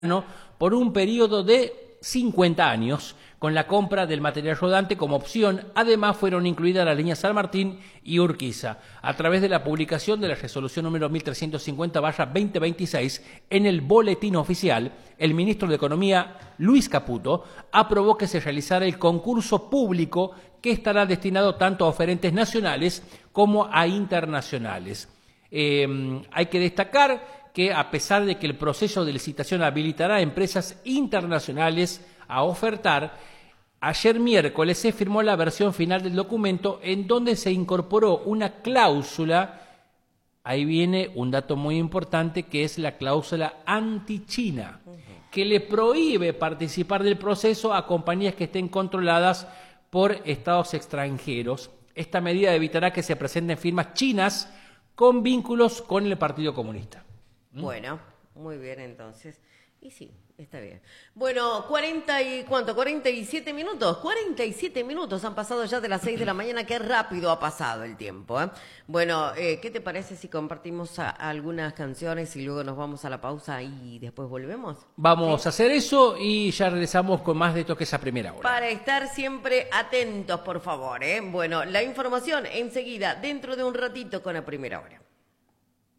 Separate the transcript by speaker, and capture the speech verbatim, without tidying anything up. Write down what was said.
Speaker 1: por un periodo de cincuenta años, con la compra del material rodante como opción. Además, fueron incluidas las líneas San Martín y Urquiza. A través de la publicación de la resolución número mil trescientos cincuenta barra veinte veintiséis en el Boletín Oficial, el ministro de Economía, Luis Caputo, aprobó que se realizara el concurso público que estará destinado tanto a oferentes nacionales como a internacionales. Eh, hay que destacar que a pesar de que el proceso de licitación habilitará a empresas internacionales a ofertar, ayer miércoles se firmó la versión final del documento en donde se incorporó una cláusula, ahí viene un dato muy importante, que es la cláusula anti-China, uh-huh, que le prohíbe participar del proceso a compañías que estén controladas por estados extranjeros. Esta medida evitará que se presenten firmas chinas con vínculos con el Partido Comunista.
Speaker 2: Bueno, muy bien entonces. Y sí, está bien. Bueno, cuarenta y ¿cuánto? cuarenta y siete minutos. cuarenta y siete minutos han pasado ya de las seis de la mañana. Qué rápido ha pasado el tiempo, ¿eh? Bueno, eh, ¿qué te parece si compartimos a, a algunas canciones y luego nos vamos a la pausa y después volvemos?
Speaker 1: Vamos
Speaker 2: ¿Sí?
Speaker 1: a hacer eso y ya regresamos con más de esto que es a primera hora.
Speaker 2: Para estar siempre atentos, por favor, ¿eh? Bueno, la información enseguida, dentro de un ratito con a primera hora.